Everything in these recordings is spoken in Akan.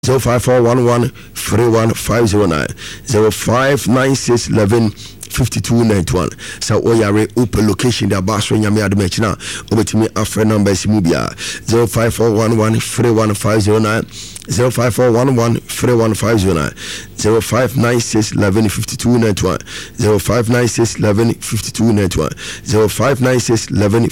05411 31509 059611 5291. So oyare open location the baso nyame admechina obetimi afre numbers mubia 05411 31509 05411 31509 0596 11 5291 0596 11 5291 0596 11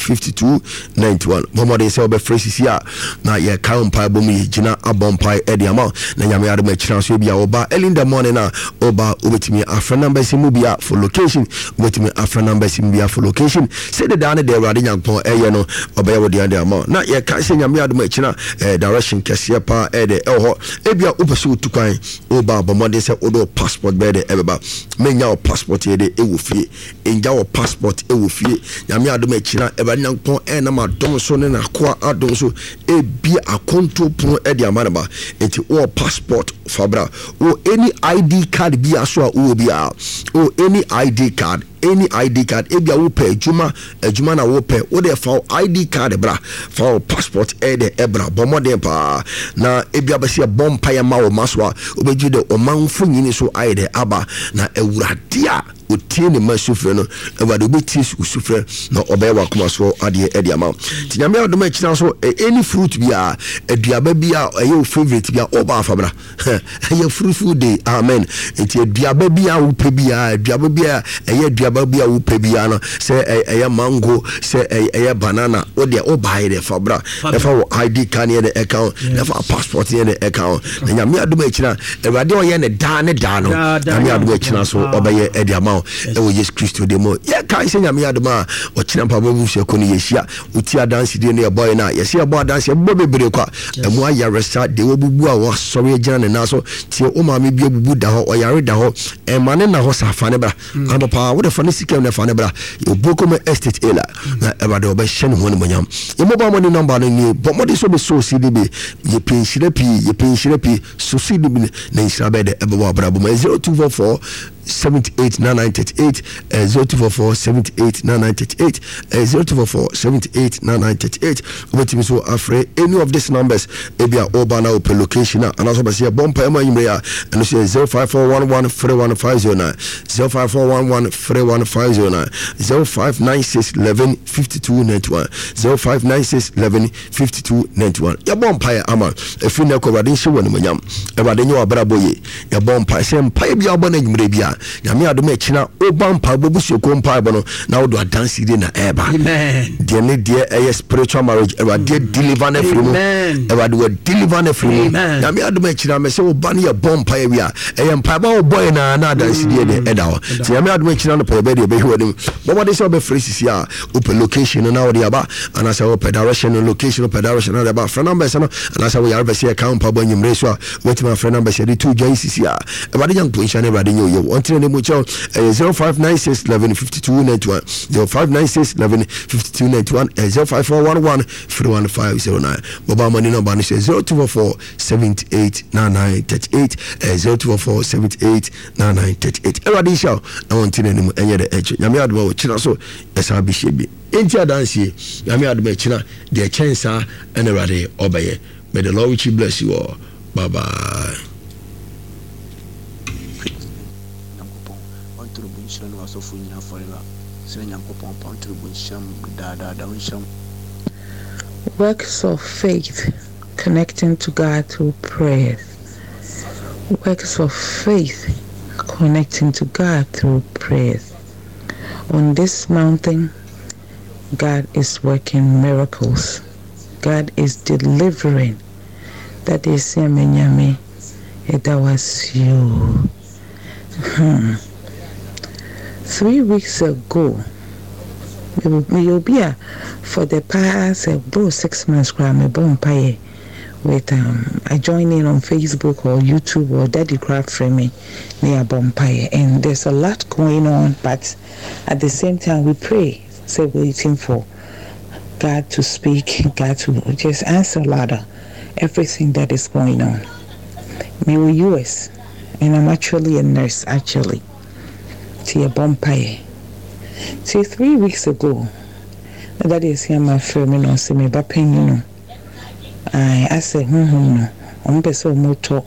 5291. Momode se obe free sia na ye count pa bomi gina abompai ediama na nyame admechina so bia oba early in the morning na oba obetimi afre numbers mubia for location obetimi afre numbers mubia for location say the down the rade nyampon eye no oba ye de ama na ye ka se nyame admechina direction kese pa ede eho ebia opeso tukwan oba bomode se odo passport bede ebeba menya o passport ye de ewofie enja o passport ewofie nyame adom akira eba nyankon na madom so ne na kwa adom so ebia akonto pon ede amanaba enti o passport fabra o any ID card bia so a o bia o any ID card ebia wo pe ejuma na wo pe wo de fa ID card bra fa passport ede ebra bomode pa na ebia ba se bompa ya ma wo maswa obeji de o manfo nyini so ayede aba na ewurade a otie ne masufre no ewade obeti usufre na obewa kuma so ade ede ama tinyame odom akina so any fruit bia aduaba bia your favorite bia oba afabra your fruitful day amen enti aduaba bia wo pe bia aduaba bia aduaba bia wo pe bia no se mango se banana o de oba ide fabra efa wo ID card ne account efa passport ne account na nyame odom akina ewade o ye ne da no nyame odom akina so obeye ede ama ewo yes Christo demo ye kai se nyame adoma o kina pa babu se ko ne yehia uti adanse de ne boy na ye se boy adanse bo bebre kwa emu ayaresa de wo bubu a wo sori agina ne na so tie o ma me bia bubu da ho o yare da ho e mane na ho safa ne bra ampa wo de fa ne sikem ne fa ne bra yo boko me estate ela na eba de oba hye ne ho ne monyam e mobile money number no ni bomode so be so cdb ye penshire pi so cdb ne nshira de eba wa bra bo 0244 789938 0244 789938 0244 789938 obetimi so afre any of these numbers ebia oba na open location and also be say bompa ema yimre and say 05411 31509 05411 31509 0596 11 5291 0596 11 5291 ya bompa ya ama efi na ko radin hye wonu manyam e radin nyo abraboye ya bompa se mpa bia oba na yimre bia nyame adom akina obampa bobusuko mpa bono na wodo adansi de na eba amen de ne de spiritual marriage ewade deliver na free mu ewade wo deliver na free mu nyame adom akina me se oba ne ye bompa ya wi a mpa ba wo boy na adansi de eda ho ti nyame adom akina no pa be de be hwani bomo de se obe free sisi a open location na wo de aba ana se open direction location open direction na aba friend number se no ana se wo yar be se account pa bo nyimre so a wetima friend number se de 2 join sisi a ewade yang position ewade nyo ne mucho 0596 11 5291 0596 11 5291 05411 31509 mobile money number is 0244 789938 0244 789938 everybody show I want to know any the edge nyame adoma wo kina so esa bi shebi enti adansie nyame adoma kina the chance and everybody obeye may the Lord richly bless you all. Bye bye. Works of faith connecting to God through prayer. Works of faith connecting to God through prayer. On this mountain, God is working miracles. God is delivering. That is Yamenyame. That was you. 3 weeks ago, you'll be for the past 6 months with I join in on Facebook or YouTube or Daddy Craft Framing near Bompire, and there's a lot going on, but at the same time we pray, say waiting for God to speak, God to just answer louder everything that is going on. Me with US, and I'm actually a nurse actually. To a Bompire. See, 3 weeks ago, that is here my firm, you know, see me bapping, you know. I said, no. ɔmo pɛ sɛ ɔmo tɔ